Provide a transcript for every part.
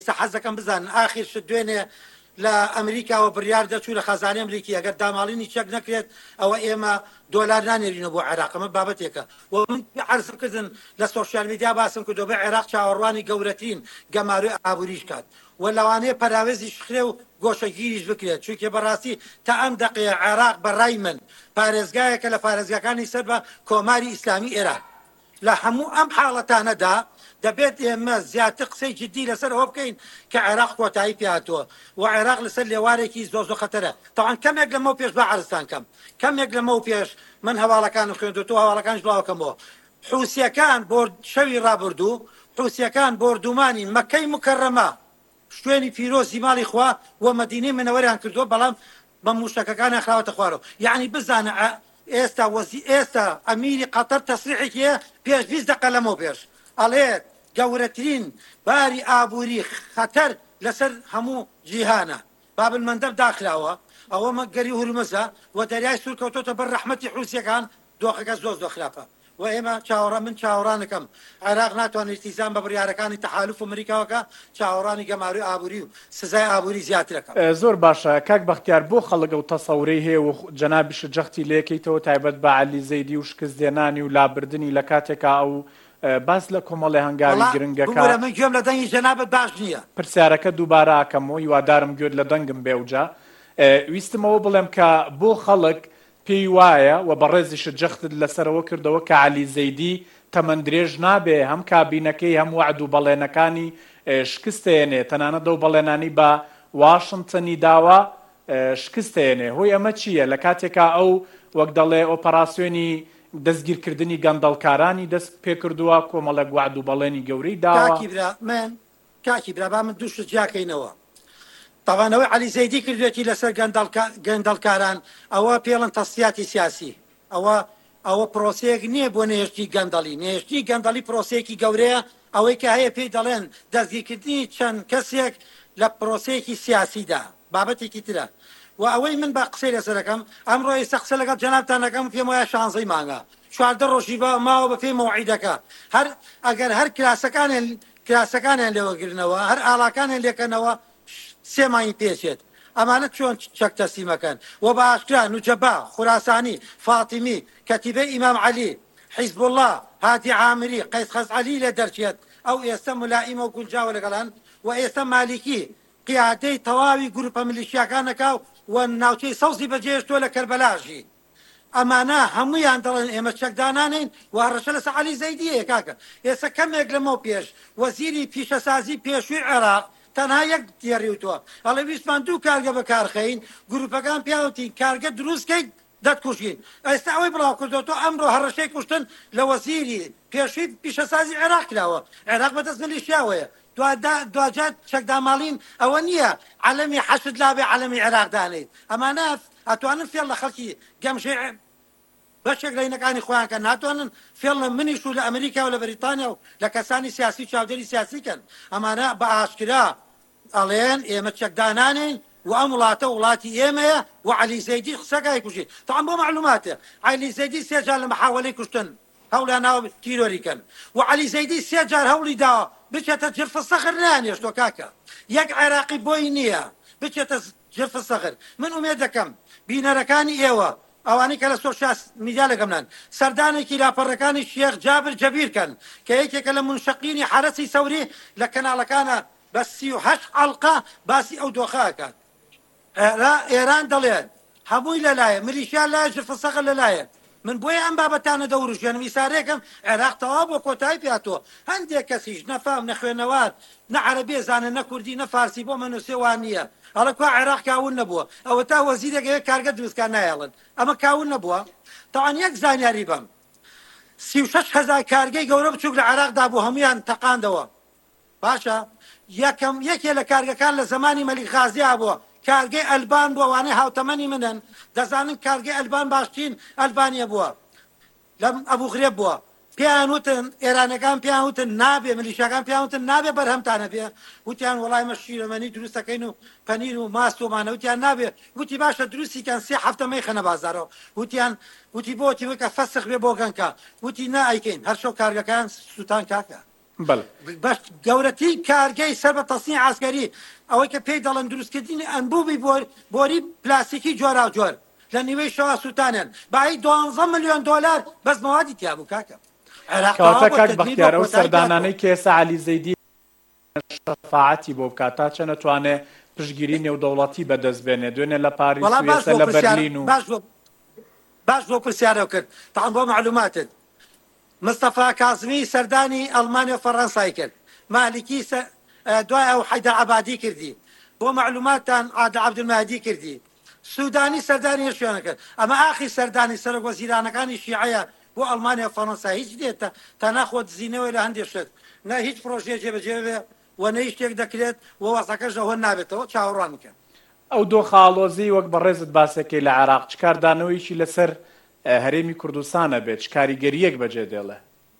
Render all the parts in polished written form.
حەزەکەم بزانن ئاخر شت دوێنێ لە ئەمریکاوە بڕیار دەچوو لە خەزانەی ئەمریکی ئەگەر داماڵینی چەک نەکرێت ئەوە ئێمە دۆلار نانێرینەوە بۆ عێراق. ئەمە بابەتێکە و من عەرزم کردن لە سۆشیال میدیا باسم کردو بە عێراق چاوەڕوانی گەورەترین گەماروی ئابووریش کات و لەوانەیە پەراوێزی شخرێ و گۆشەگیریش بکرێت، چونکە بەڕاستی تا ئەم دەقەیە عێراق بەڕای من پارێزگایەکە لە پارێزگاکانی سەر بە کۆماری ئیسلامی ئێران. لە هەموو ئەم حاڵەتانەدا دەبێت ئێمە زیاتر قسەی جددی لەسەر ئەوە بکەین کە عێراق کۆتایی پێهاتووە و عێراق لەسەر لێوارێکی زۆر خەتەرە. تەواان کەمێک لەمەوە پێش بە عەرزتان کەم کەمێک لەمەوە پێش من هەواڵەکانم خوێندوتەوە، هەواڵەکانش بڵاوکەمەوە. حوسیەکان بۆ شەوی ڕابردوو حوسیەکان بۆ دومانی مەکەی مکەڕەمە شوێنی پیرۆزی ماڵی خوا و مەدینەی منەوەریان کردووە، بەڵام بە موشکەکانیان خراوەتە خوارەوە. یعنی بزانە ئێستا ئەمیری قەتەر تەسریحێکی پێش 20 دقە لەمەوە پێش ئەڵێت گەورەترین باری ئابووری خەتەر لەسەر هەموو جیهانە بابل مەندەب داخراوە. ئەوە گەری هورمزە و دەریای سوور کەوتۆتە بەر ڕەحمەتی حوسیەکان، دۆخەکە زۆر خراپە و ئێمە من چاوەڕانەکەم عێراق ناتوانێت التیزام بە بڕیارەکانی تەحالوف ئەمریکاوەکە چاوەڕانی گەماروی ئابووری و سزای ئابووری زیاترەکە. زۆر باشە کاک بەختیار، بۆ خەڵک و تەسەوڕەی هەیە و جەنابی شجەختی لێکەیتەوە تایبەت بە عەلی زەیدی و شکستدێنانی و لابردنی لە کاتێکا ئەو باس لە کۆمەڵی هەنگاوی گرنگەکە من گوێم لە دەنگی جەنابەت باش نییە. پرسیارەکە دووبارە ئاکەمەوە، هیوادارم گوێت لە دەنگم بێوجا. ویستمەوە بڵێم کە بۆ خەڵک پێی وایە و بەڕێزی شجەختت لەسەرەوە کردەوە کە عەلی زەیدی تەمەند درێژ نابێ هەم کابینەکەی هەم وعد و بەڵێنەکانی شکستێنێ، تەنانەت دەو بەڵێنانی بە واشنتنی داوە شکستێنێ. هۆی ئەمە چییە؟ لە کاتێکا ئەو وەک دەڵێ ئۆپەراسیۆنی دەستگیرکردنی گەندەڵکارانی دەست پێکردووە کۆمەڵێک وعد و بەڵێنی گەورەی داوە. کاکی برا من دوو شت جیاکەینەوە. تاوانەوەی عەلی زەیدی کردوێتی لەسەر گەندەڵکاران ئەوە پێڵن تەسیاتی سیاسی، ئەوە پرۆسەیەک نییە بۆ نێشتی گەندەڵی. نێشتی گەندەڵی پرۆسەیەکی گەورەیە، ئەوەی کە هەیە پێی دەڵێن دەستگیرکردنی چەند کەسێک لە پرۆسەیەکی سیاسیدا بابەتێکی ترە. و ئەوەی من بە قسەی لەسەرەکەم ئەمڕۆ ئێستا قسە لەگەڵ جەنابتانەکەم پێم وایە 16 مانگە 14 ڕۆژی ماوە بە پێی مەوعیدەکە ئەگەر هەر کراسەکانیان لێوەگرنەوە هەر ئاڵاکانیان لێکەنەوە 3 مانگی پێچێت. ئەمانە چۆن چەک تەسلیمەکەن و بە ئاشکرا نوجەبا، خوراسانی، فاتیمی، کەتیبەی ئیمام عەلی، حیزب الله، هادی عامری، قەیس خەزعەلی لێ دەرچێت. ئەو ئێستا مولائیمە و گونجاوە لەگەڵان و ئێستا مالیکی قیادەی تەواوی گروپە میلیشیاکانەکە و ناوچەی سەوزی بەجێهێشتووە لە کەربەلاژی. ئەمانە هەموویان دەڵێن ئێمە چەکدانانین و هەڕەشە لەسەر عەلی زەیدیە. کاکە ئێستا کەمێک لەمەوە پێش وەزیری پیشەسازی پێشووی عێراق تەنها یەک دیێڕیوتووە، ئەڵێ ویستمان دوو کارگە بەکارخەین، گروپەکان پیاوتی کارگە دروستکەیت دەتکوژین. ئێستا ئەوەی بڵاو کردوەوە ئەمڕۆ هەڕەشەی کوشتن لە وەزیری پێشووی پیشەسازی عێراق کراوە. عێراق بەدەست میلیشیاوەیە. دوجات چەکداماڵین ئەوە نییە عەلەمی حەشد لابێ عەلەمی عێراق دانێت. ئەمانە ئەتوانن فێڵ لە خەڵکی گەمژێ بەشێک لە هینەکانی خۆیان کە ناتوانن فێڵ لە منیش و لە ئەمریکا و لە بەریتانیا و لە کەسانی سیاسی چاودێری سیاسیکەن. ئەمانە بە ئاشکرا ئەڵێن ئێمە چەکدانانین و ئەم وڵاتە وڵاتی ئێمەیە و عەلی زەیدی قسەکای کوژی. تەعام بۆ معلوماتێ عەلی زەیدی 3 جار لە محاوەلەی کوشتن هەوڵیان ناوە تیرۆریکەن و عەلی زەیدی 3 جار هەوڵی داوە بچێتە جرفە سەخر نانێشتۆ. کاکە یەک عێراقی بۆی نییە بچێتە جرفە سەخر. من ئومێد دەکەم بینەرەکانی ئێوە ئەوانەی کە لە سۆشیال میدیا لەگەمنان سەردانێکی لاپەڕەکانی شێخ جابر جەبیرکەن کە یەکێکە لە منشقینی حرەسی سەوری لە کەناڵەکانە بە 38 حەڵقە باسی ئەو دۆخەکات. ئێران دەڵێت هەمووی لەلایە میلیشیا لایە جرفە سەخر لەلایە. من بۆیە ئەم بابەتانە دەوروژێنم ئیسارێکم عێراق تەواو بۆ کۆتایی پێهاتووە. هەندێک کەسیش نەفام نەخوێنەوار نە عەرەبی زانە نە کوردی نە فارسی بۆ منووسێ وان نییە ئەڵە کو عێراق کاون نەبووە ئەوە تا وەزیرێک کارگە دروستکار نایەڵن ئەمە کاون نەبووە. تەوان یەک زانیاری بەم 36,000 کارگەی گەورە بچووک لە عێراقدا بوو هەمویان تەقاندەوە. باشە یەکێ لە کارگەکان لە زمانی مەلیک غازیا بووە کارگەی ئەلبان بووە وانەی هاوتەمەنی منن دەزانن کارگەی ئەلبان باشترین ئەلبانیە بووە لەم ئەبوو غرێب بووە. پیان وتن ئێرانەکان پیان وتن نابێ میلیشیاکان پیان وتن نابێ بەرهەمتانە بێ وتیان وەڵای مە شیرەمەنی دروست دەکەین و پەنیر و ماست ومانە وتیان نابێ وتی باشە دروستیکەن 3 هەفتە مەیخەنە بازارەوە وتی بۆتی وەکە فەسخ بێ بۆ گەنکە وتی نائیکەین هەر شەو کارگەکان سووتان کاکە. باش گەورەترین کارگەی سەر بە تەسنی عاسکەری ئەوەی کە پێی دەڵێن دروستکردنی ئەنبوبی بۆری پلاستیکی جۆراوجۆر لە نیوەی شەوا سووتانیان بەهی 12 ملیۆن دۆلار بەس مەوادی تیا بوو کاکە کەواتە کاک بەختیارە و سەردانانەی کە ئێستا عەلی زەیدی شەفاعەتی بۆ بکات تا چە نەتوانێت پشتگیری نێودەوڵەتی بەدەست بێنێ دوێنێ لە پاریس و ئێستا لە بەرلین و باش بۆ پرسیارە کرد تاان بۆ معلوماتت مستەفا کازمی سەردانی ئەڵمانیا و فەڕەنسای کرد مالکی دوای ئەو حەیدەر عەبادی کردی بۆ معلوماتتان عادل عەبدولمەهدی کردی سوودانی سەردانی هێشتیانە کرد ئەمە ئاخی سەردانی سەرۆک وەزیرانەکانی شیعەیە بۆ ئەڵمانیا و فەڕەنسا هیچ دێتە تا ناخۆت زیینەوەی لە هەندێک شت نە هیچ پرۆژێ جێبەجێ بێ و نە هیچ شتێک دەکرێت و وەسەکەش هۆن نابێتەوە چاوەڕوان بکەن ئەو دۆخەڵۆزی وەک بەڕێزت باسەکەی لە عێراق چ کاردانەوەیشی لەسەر هەرێمی کوردستانە بێت چ کاریگەریەک بەجێ دێڵێ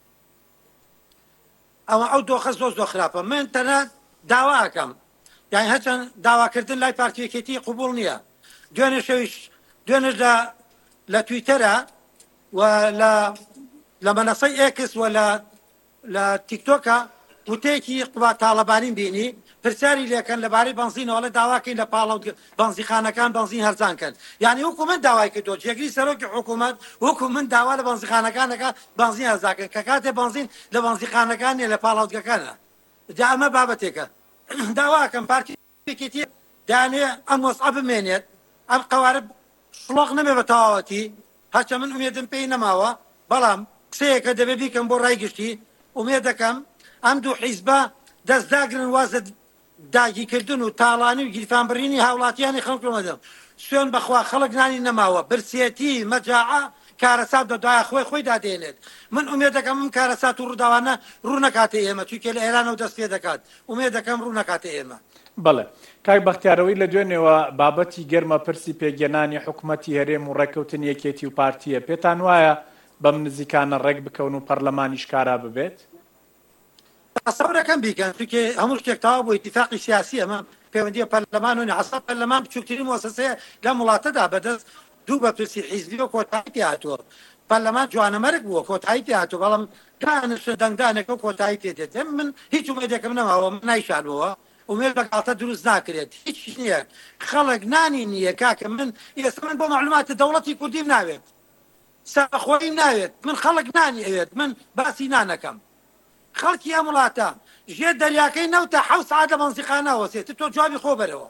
ئەوە ئەو دۆخە زۆر زۆر خراپە من تەنها داوا ئەکەم یانی هەرچەند داواکردن لای پارتیەکێتی قوبوڵ نییە دوێنێش لە تویتەرە و لە مەنەسەی ئێکس و لە تیکتۆکە وتەیەکی قوبا تاڵەبانیم بینی پرسیاری لێکەن لەبارەی بەنزینەوە لە داواکەین لە پاڵەو بەنزیخانەکان بەنزین هەرزانکەن یعنی وەکو من داوای کردو جێگری سەرۆکی حکوومەت وەکو من داوا لە بەنزیخانەکانەکە بەنزین هەرزاکەن کە کاتێ بەنزین لە بەنزیخانەکانێ لە پاڵاوگەکانە جا ئەمە بابەتێکە داواکەم پارتیەکێتی دانێ ئەم وەسعە بمێنێت ئەم قەوارب شڵۆق نەمێ بە تەواوەتی هەرچە من ئومێدم پێی نەماوە بەڵام قسەیەکە دەبێ بیکەم بۆ ڕای گشتی ئومێد دەکەم ئەم دوو حیزبە دەستداگرن وازە داگیرکردن و تاڵانی و گیرفانبڕینی هاوڵاتیانی خەڵکمەدەم سوێن بەخوا خەڵک نانی نەماوە برسێتی مەجاعە کارەسات دەدوایە خۆی دادێنێت من ئومێد دەکەم ئەم کارەسات و ڕووداوانە ڕوو نەکاتە ئێمە چونکە لە ئێرانەوە دەست پێ دەکات ئومێد دەکەم ڕوو نەکاتە ئێمە بەڵێ کاک بەختیارەوەی لە دوێنێەوە بابەتی گەرمە پرسی پێگەنانی حکوومەتی هەرێم و ڕێکەوتن یەکێتی و پارتیە پێتان وایە بەم نزیکانە ڕێک بکەون و پەرلەمانیش کارا ببێت تەسەورەکەم بیکەن چونکە هەموو شتێک تەواو بۆ ئیتیفاقی سیاسی ئەمە پەیوەندیە پەرلەمان و حەسا پەرلەمان بچووکترین مؤسسەیە لە وڵاتەدا بەدەست دوو بە پرسی حیزبی و کۆتایی پێ هاتووە پەرلەمان جوانەمەرگ بووە کۆتایی پێ هاتووە بەڵام دانش دەنگدانێکە و کۆتایی پێ دێت من هیچ ومێدێکم نەماوە من نایشانەوە ومێد بەگاڵتە دروست ناکرێت هیچ نییە خەڵک نانی نییە کاکە من ئێستا من بۆ معلوماتە دەوڵەتی کوردیم ناوێت سەرخۆیم ناوێت من خەڵک نانی ئەوێت من باسی نانەکەم خەڵکی ئەم وڵاتە ژێر دەریاکەی نەوتە 7 ساعت لە مەنزیقانەوەسێت تۆ جوابی خۆ بەرەوە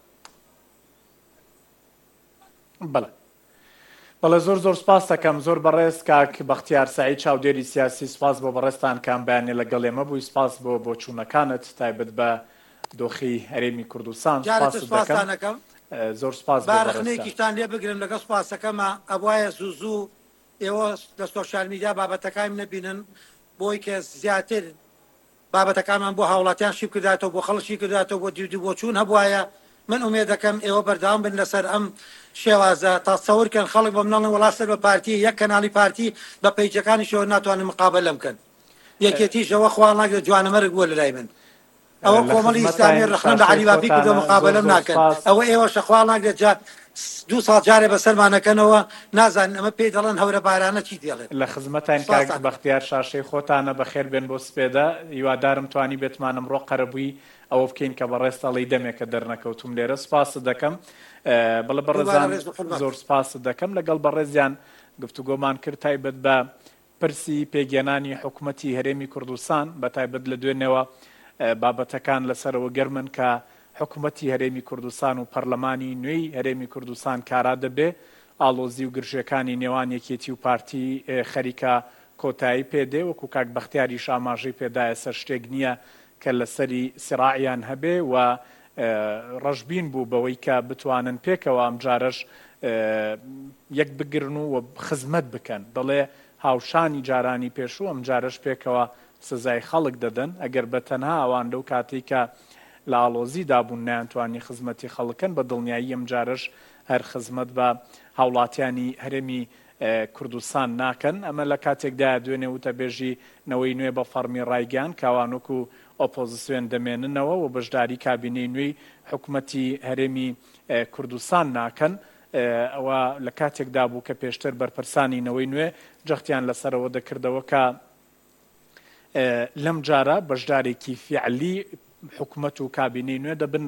بەڵێ زۆر سپاس دەکەم زۆر بەڕێز کاک بەختیار سەعید چاودێری سیاسی سپاس بۆ بەڕێستان کام بەیانێ لەگەڵ ئێمە بووی سپاس بۆ چوونەکانت تایبەت بە دۆخی هەرێمی کوردستان سپاسدەکەم زۆر سپاس بارەخنەیەکیشتان لێ بگرم لەگەڵ سپاسەکەمە ئەوایە زوو ئێوە لە سۆشیال میدیا بابەتەکانی نەبینن بۆی کە زیاتر بابەتەکانمان بۆ هاوڵاتیان شیب کرداتەوە بۆ خەڵکی کرداتەوە بۆ دیودی بۆ چوون هەبوایە من ئومێد دەکەم ئێوە بەردەوام بن لەسەر ئەم شێوازە تا سەورکەن خەڵک بە مناڵن وڵات بە پارتی یەک کەناڵی پارتی بە پەیجەکانی شەوە ناتوانن مقابلە بکەن یەکێتیشەوە خوا ناگرێت جوانەمەرگ بووە لەلای من ئەوە کۆمەڵی ئیسلامی ڕخنەم لە عەلی بابی کردو مقابلەم ناکەن ئەوە ئێوە شەخوا ناگرێت جا 2 ساڵ جارێ بەسەرمانەکەنەوە نازانن ئەمە پێی دەڵێن هەورە بارانە چی دێڵێت لە خزمەتان کاک بەختیار شاشەی خۆتانە بەخێر بێن بۆ سپێدا هیوادارم توانی بێتمان ئەمڕۆ قەرەبووی ئەوە بکەین کە بەڕێستەڵی دەمێکە دەرنەکەوتوم لێرە سپاس دەکەم بەڵێ بەڕێزان زۆر سپاس دەکەم لەگەڵ بەڕێزیان گفتوگۆمان کرد تایبەت بە پرسی پێگەێنانی حکوومەتی هەرێمی کوردستان بە تایبەت لە دوێنێەوە بابەتەکان لەسەرەوە گەرمن کە حکوومەتی هەرێمی کوردستان و پەرلەمانی نوێی هەرێمی کوردستان کارا دەبێ ئاڵۆزی و گرژەکانی نێوان یەکێتی و پارتی خەریکە کۆتایی پێدێ وەکو کاک بەختیاری شاماژەی پێدایە سەر شتێک نییە کە لەسەری سراعیان هەبێ و ڕەشبین بوو بەوەی کە بتوانن پێکەوە ئەم جارەش یەک بگرن و خزمەت بکەن دەڵێ هاوشانی جارانی پێشوو ئەم جارەش پێکەوە سزای خەڵک دەدەن ئەگەر بە تەنها ئەوان لەو کاتێک کە لە ئاڵۆزی دابوون نەیانتوانی خزمەتی خەڵکن بە دڵنیایی ئەم جارش هەر خزمەت بە هاوڵاتیانی هەرێمی کوردستان ناکەن ئەمە لە کاتێکدا دوێنێ وتە بێژی نەوەی نوێ بە فەرمی ڕایگەیان کاوانوک و ئۆپۆزیسیۆن دەمێننەوە و بەشداری کابینەی نوێی حکوومەتی هەرێمی کوردستان ناکەن ئەوە لە کاتێکدا بوو کە پێشتر بەرپرسانی نەوەی نوێ جەختیان لەسەرەوە دەکردەوە کە لەم جارە بەشدارێکی فیعلی حکوومەت و کابینەی نوێ دەبن